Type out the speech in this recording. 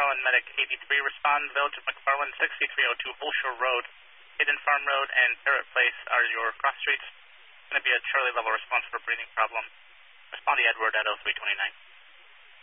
McFarland Medic 83, respond Village of McFarland 6302 Bullshore Road, Hidden Farm Road, and Parrot Place are your cross streets. It's going to be a Charlie level response for breathing problem. Respond to Edward at 0329.